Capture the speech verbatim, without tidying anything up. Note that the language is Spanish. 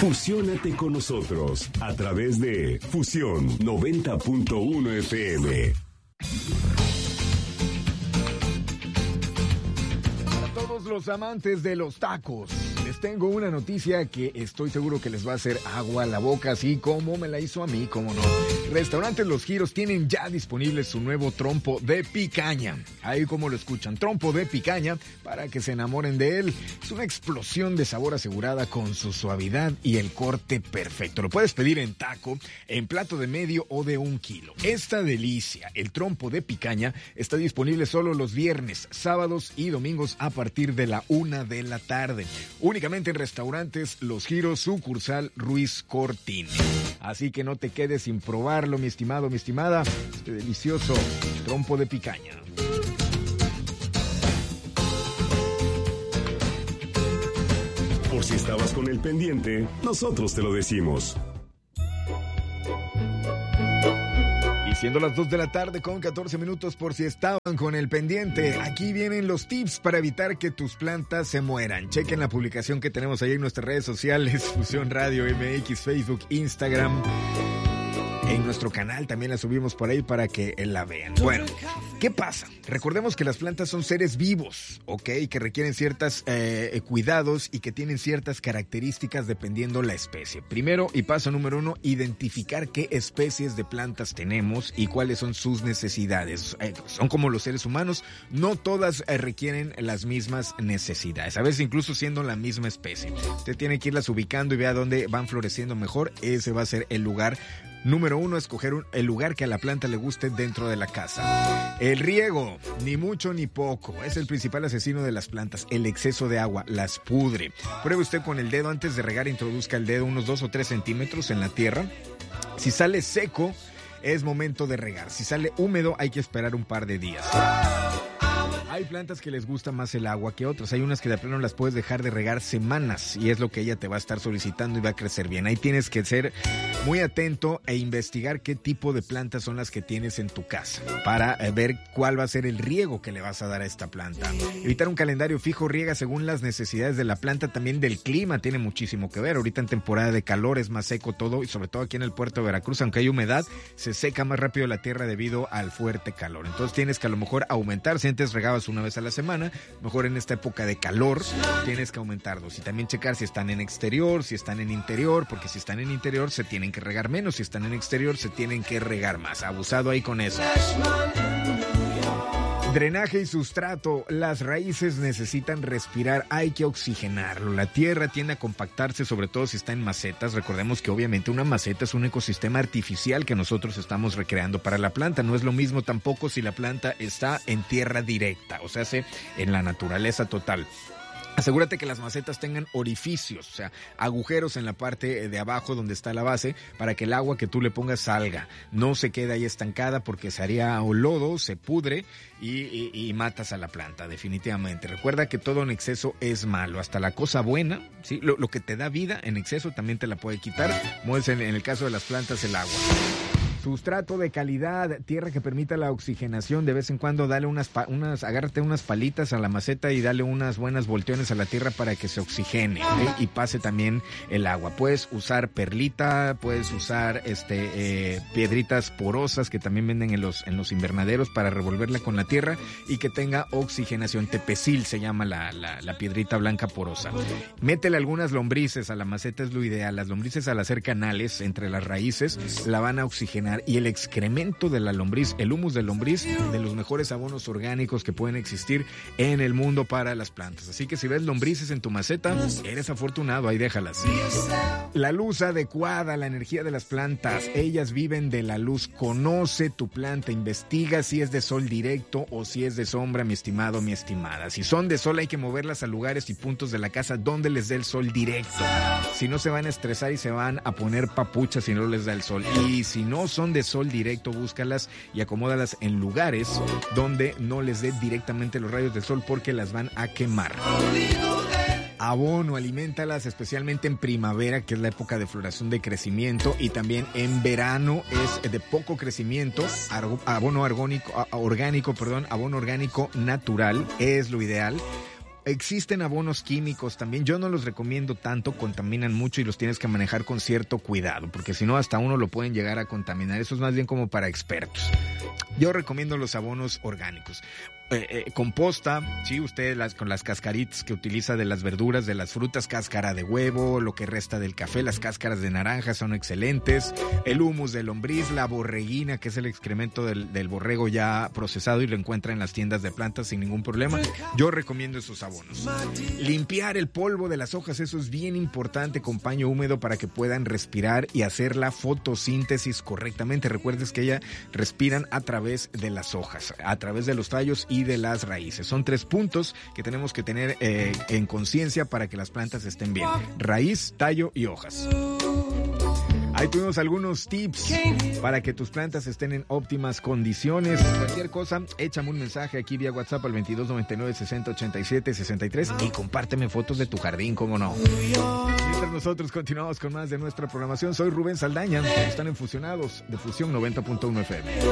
Fusiónate con nosotros a través de Fusión noventa punto uno F M. Para todos los amantes de los tacos, les tengo una noticia que estoy seguro que les va a hacer agua a la boca, así como me la hizo a mí, cómo no. Restaurantes Los Giros tienen ya disponible su nuevo trompo de picaña. Ahí como lo escuchan, trompo de picaña, para que se enamoren de él. Es una explosión de sabor asegurada con su suavidad y el corte perfecto. Lo puedes pedir en taco, en plato de medio o de un kilo. Esta delicia, el trompo de picaña, está disponible solo los viernes, sábados y domingos a partir de la una de la tarde. Únicamente en restaurantes Los Giros, sucursal Ruiz Cortines. Así que no te quedes sin probarlo, mi estimado, mi estimada. Este delicioso trompo de picaña. Por si estabas con el pendiente, nosotros te lo decimos. Siendo las dos de la tarde con catorce minutos, por si estaban con el pendiente, aquí vienen los tips para evitar que tus plantas se mueran. Chequen la publicación que tenemos ahí en nuestras redes sociales, Fusión Radio M X, Facebook, Instagram. En nuestro canal también la subimos por ahí para que la vean. Bueno, ¿qué pasa? Recordemos que las plantas son seres vivos, ¿ok? Que requieren ciertos eh, cuidados y que tienen ciertas características dependiendo la especie. Primero, y paso número uno, identificar qué especies de plantas tenemos y cuáles son sus necesidades. Eh, son como los seres humanos, no todas eh, requieren las mismas necesidades. A veces incluso siendo la misma especie. Usted tiene que irlas ubicando y vea dónde van floreciendo mejor. Ese va a ser el lugar número uno, escoger un, el lugar que a la planta le guste dentro de la casa. El riego, ni mucho ni poco, es el principal asesino de las plantas. El exceso de agua las pudre. Pruebe usted con el dedo, antes de regar, introduzca el dedo unos dos o tres centímetros en la tierra. Si sale seco, es momento de regar. Si sale húmedo, hay que esperar un par de días. Hay plantas que les gusta más el agua que otras. Hay unas que de plano las puedes dejar de regar semanas y es lo que ella te va a estar solicitando y va a crecer bien. Ahí tienes que ser muy atento e investigar qué tipo de plantas son las que tienes en tu casa para ver cuál va a ser el riego que le vas a dar a esta planta. Evitar un calendario fijo, riega según las necesidades de la planta, también del clima tiene muchísimo que ver. Ahorita en temporada de calor es más seco todo y sobre todo aquí en el puerto de Veracruz, aunque hay humedad, se seca más rápido la tierra debido al fuerte calor. Entonces tienes que a lo mejor aumentar, si antes regabas una vez a la semana, mejor en esta época de calor tienes que aumentarlos y también checar si están en exterior, si están en interior, porque si están en interior se tienen que regar menos, si están en exterior se tienen que regar más. Abusado ahí con eso. Drenaje y sustrato. Las raíces necesitan respirar, hay que oxigenarlo. La tierra tiende a compactarse, sobre todo si está en macetas. Recordemos que obviamente una maceta es un ecosistema artificial que nosotros estamos recreando para la planta. No es lo mismo tampoco si la planta está en tierra directa, o sea, en la naturaleza total. Asegúrate que las macetas tengan orificios, o sea, agujeros en la parte de abajo donde está la base para que el agua que tú le pongas salga. No se quede ahí estancada porque se haría lodo, se pudre y, y, y matas a la planta, definitivamente. Recuerda que todo en exceso es malo, hasta la cosa buena, ¿sí? Lo, lo que te da vida en exceso también te la puede quitar, como es en, en el caso de las plantas, el agua. Sustrato de calidad, tierra que permita la oxigenación. De vez en cuando dale unas, unas agárrate unas palitas a la maceta y dale unas buenas volteones a la tierra para que se oxigene, ¿eh? Y pase también el agua. Puedes usar perlita, puedes usar este eh, piedritas porosas que también venden en los, en los invernaderos para revolverla con la tierra y que tenga oxigenación. Tepecil se llama la, la, la piedrita blanca porosa. Métele algunas lombrices a la maceta, es lo ideal. Las lombrices, al hacer canales entre las raíces, la van a oxigenar. Y el excremento de la lombriz, el humus de lombriz, de los mejores abonos orgánicos que pueden existir en el mundo para las plantas. Así que si ves lombrices en tu maceta, eres afortunado, ahí déjalas. La luz adecuada, la energía de las plantas, ellas viven de la luz. Conoce tu planta, investiga si es de sol directo o si es de sombra, mi estimado, mi estimada. Si son de sol, hay que moverlas a lugares y puntos de la casa donde les dé el sol directo. Si no, se van a estresar y se van a poner papuchas si no les da el sol. Y si no son de sol directo, búscalas y acomódalas en lugares donde no les dé directamente los rayos del sol porque las van a quemar. Abono, aliméntalas especialmente en primavera, que es la época de floración, de crecimiento, y también en verano es de poco crecimiento. Abono orgánico, orgánico, perdón, abono orgánico natural es lo ideal. existen abonos químicos también. Yo no los recomiendo tanto, contaminan mucho y los tienes que manejar con cierto cuidado, porque si no hasta uno lo pueden llegar a contaminar. Eso es más bien como para expertos. Yo recomiendo los abonos orgánicos. Eh, eh, composta, sí, usted las, con las cascaritas que utiliza de las verduras, de las frutas, cáscara de huevo, lo que resta del café, las cáscaras de naranja son excelentes, el humus de lombriz, la borreguina, que es el excremento del, del borrego ya procesado y lo encuentra en las tiendas de plantas sin ningún problema. Yo recomiendo esos abonos. Limpiar el polvo de las hojas, eso es bien importante, con paño húmedo para que puedan respirar y hacer la fotosíntesis correctamente. Recuerdes que ellas respiran a través de las hojas, a través de los tallos y de las raíces. Son tres puntos que tenemos que tener eh, en conciencia para que las plantas estén bien: raíz, tallo y hojas. Ahí tuvimos algunos tips para que tus plantas estén en óptimas condiciones. Cualquier cosa, échame un mensaje aquí vía WhatsApp al veintidós noventa y nueve sesenta ochenta y siete sesenta y tres y compárteme fotos de tu jardín, cómo no. Mientras nosotros continuamos con más de nuestra programación, soy Rubén Saldaña. Están en Fusionados de Fusión noventa punto uno F M.